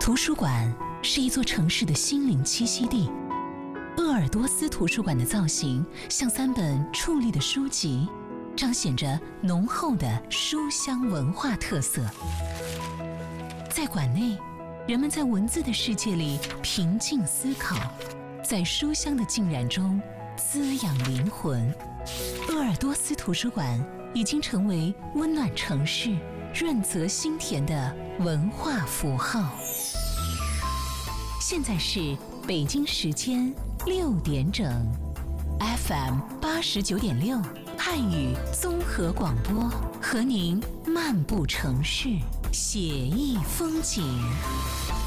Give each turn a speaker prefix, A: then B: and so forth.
A: 图书馆是一座城市的心灵栖息地。鄂尔多斯图书馆的造型像3本矗立的书籍，彰显着浓厚的书香文化特色。在馆内，人们在文字的世界里平静思考，在书香的浸染中滋养灵魂。鄂尔多斯图书馆已经成为温暖城市、润泽心田的文化符号。现在是北京时间6点整 ，FM 89.6汉语综合广播，和您漫步城市，写意风景。